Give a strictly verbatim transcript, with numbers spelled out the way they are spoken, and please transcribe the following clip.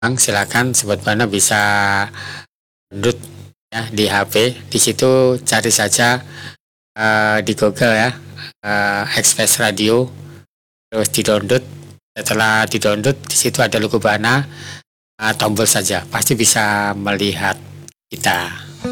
Bang, silakan Sobat Bana bisa download ya di H P. Di situ cari saja uh, di Google ya, uh, Express Radio, terus di-download. Setelah di-download, di situ ada logo Bana, uh, tombol saja, pasti bisa melihat kita.